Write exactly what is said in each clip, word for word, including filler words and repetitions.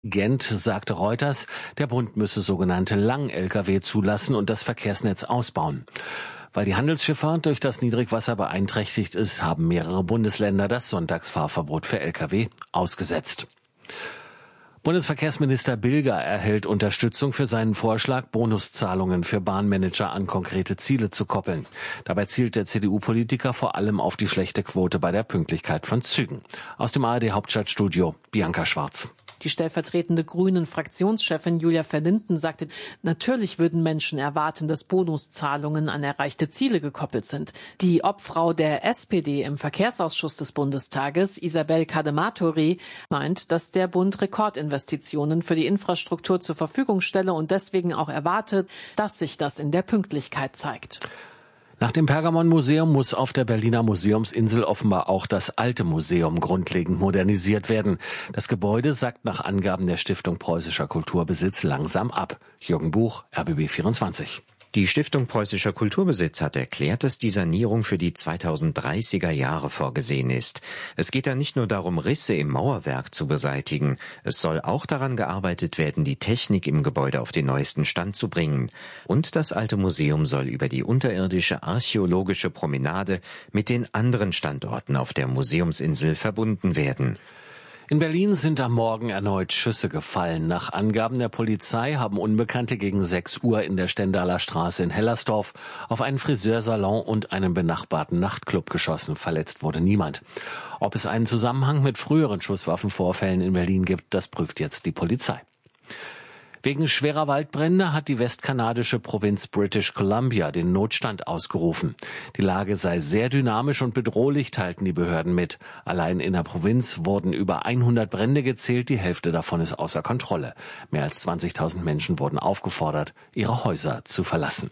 Gent sagte Reuters, der Bund müsse sogenannte Lang-L K W zulassen und das Verkehrsnetz ausbauen. Weil die Handelsschifffahrt durch das Niedrigwasser beeinträchtigt ist, haben mehrere Bundesländer das Sonntagsfahrverbot für L K W ausgesetzt. Bundesverkehrsminister Bilger erhält Unterstützung für seinen Vorschlag, Bonuszahlungen für Bahnmanager an konkrete Ziele zu koppeln. Dabei zielt der C D U-Politiker vor allem auf die schlechte Quote bei der Pünktlichkeit von Zügen. Aus dem A R D-Hauptstadtstudio Bianca Schwarz. Die stellvertretende Grünen-Fraktionschefin Julia Verlinden sagte, natürlich würden Menschen erwarten, dass Bonuszahlungen an erreichte Ziele gekoppelt sind. Die Obfrau der S P D im Verkehrsausschuss des Bundestages, Isabel Cadematori, meint, dass der Bund Rekordinvestitionen für die Infrastruktur zur Verfügung stelle und deswegen auch erwartet, dass sich das in der Pünktlichkeit zeigt. Nach dem Pergamon-Museum muss auf der Berliner Museumsinsel offenbar auch das alte Museum grundlegend modernisiert werden. Das Gebäude sackt nach Angaben der Stiftung Preußischer Kulturbesitz langsam ab. Jürgen Buch, R B B vierundzwanzig. Die Stiftung Preußischer Kulturbesitz hat erklärt, dass die Sanierung für die zweitausenddreißiger Jahre vorgesehen ist. Es geht da nicht nur darum, Risse im Mauerwerk zu beseitigen. Es soll auch daran gearbeitet werden, die Technik im Gebäude auf den neuesten Stand zu bringen. Und das alte Museum soll über die unterirdische archäologische Promenade mit den anderen Standorten auf der Museumsinsel verbunden werden. In Berlin sind am Morgen erneut Schüsse gefallen. Nach Angaben der Polizei haben Unbekannte gegen sechs Uhr in der Stendaler Straße in Hellersdorf auf einen Friseursalon und einen benachbarten Nachtclub geschossen. Verletzt wurde niemand. Ob es einen Zusammenhang mit früheren Schusswaffenvorfällen in Berlin gibt, das prüft jetzt die Polizei. Wegen schwerer Waldbrände hat die westkanadische Provinz British Columbia den Notstand ausgerufen. Die Lage sei sehr dynamisch und bedrohlich, teilten die Behörden mit. Allein in der Provinz wurden über hundert Brände gezählt, die Hälfte davon ist außer Kontrolle. Mehr als zwanzigtausend Menschen wurden aufgefordert, ihre Häuser zu verlassen.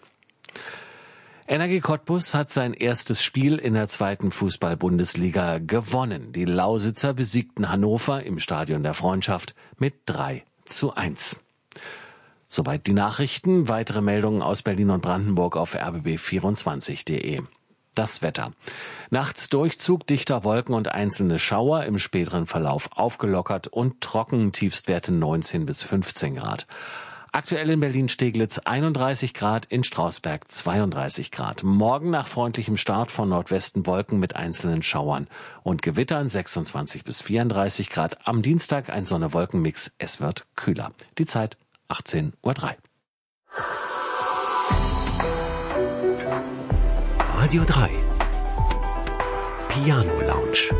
Energie Cottbus hat sein erstes Spiel in der zweiten Fußball-Bundesliga gewonnen. Die Lausitzer besiegten Hannover im Stadion der Freundschaft mit drei zu eins. Soweit die Nachrichten. Weitere Meldungen aus Berlin und Brandenburg auf r b b vierundzwanzig punkt de. Das Wetter. Nachts Durchzug dichter Wolken und einzelne Schauer, im späteren Verlauf aufgelockert und trocken, Tiefstwerte neunzehn bis fünfzehn Grad. Aktuell in Berlin-Steglitz einunddreißig Grad, in Strausberg zweiunddreißig Grad. Morgen nach freundlichem Start von Nordwesten Wolken mit einzelnen Schauern und Gewittern sechsundzwanzig bis vierunddreißig Grad. Am Dienstag ein Sonne-Wolken-Mix. Es wird kühler. Die Zeit achtzehn Uhr drei. Radio drei. Piano Lounge.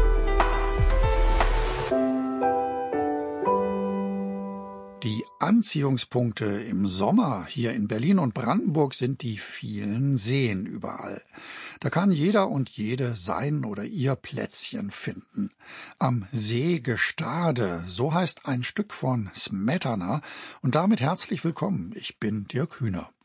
Die Anziehungspunkte im Sommer hier in Berlin und Brandenburg sind die vielen Seen überall. Da kann jeder und jede sein oder ihr Plätzchen finden. Am See Gestade, so heißt ein Stück von Smetana. Und damit herzlich willkommen. Ich bin Dirk Hühner.